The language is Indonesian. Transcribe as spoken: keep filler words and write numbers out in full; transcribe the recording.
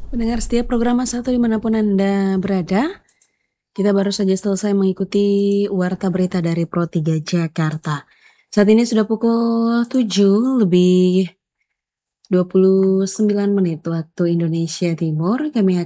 Pendengar setia program Satu dimanapun Anda berada, kita baru saja selesai mengikuti Warta Berita dari Pro tiga Jakarta. Saat ini sudah pukul tujuh lebih dua puluh sembilan menit waktu Indonesia Timur. Kami